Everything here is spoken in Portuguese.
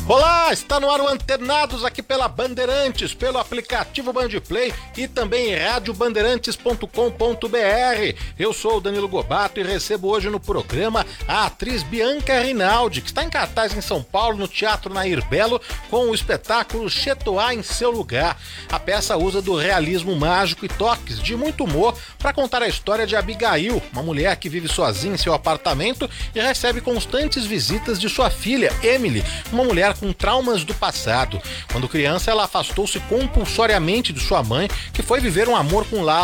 Olá, está no ar o Antenados aqui pela Bandeirantes, pelo aplicativo Bandplay e também em radiobandeirantes.com.br. Eu sou o Danilo Gobato e recebo hoje no programa a atriz Bianca Rinaldi, que está em cartaz em São Paulo, no Teatro Nair Belo, com o espetáculo Chetoá em Seu Lugar. A peça usa do realismo mágico e toques de muito humor para contar a história de Abigail, uma mulher que vive sozinha em seu apartamento e recebe constantes visitas de sua filha, Emily, uma mulher com traumas do passado. Quando criança, ela afastou-se compulsoriamente de sua mãe, que foi viver um amor com Lala.